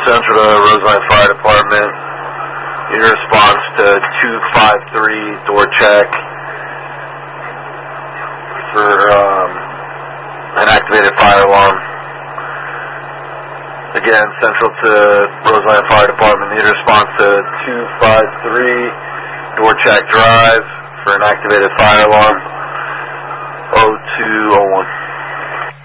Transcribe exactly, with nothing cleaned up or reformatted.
Central to Roseland Fire Department. Need a response to two five three door check for um, an activated fire alarm. Again, Central to Roseland Fire Department. Need a response to two five three door check drive for an activated fire alarm. oh two oh one.